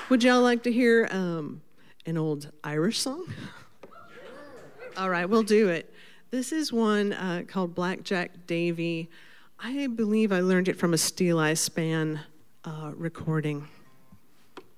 Would y'all like to hear an old Irish song? All right, we'll do it. This is one called Blackjack Davy. I believe I learned it from a Steel Eye Span recording.